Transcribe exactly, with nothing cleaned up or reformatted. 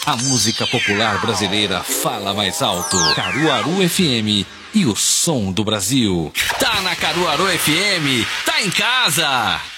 A música popular brasileira fala mais alto. Caruaru F M e o som do Brasil. Tá na Caruaru F M, tá em casa.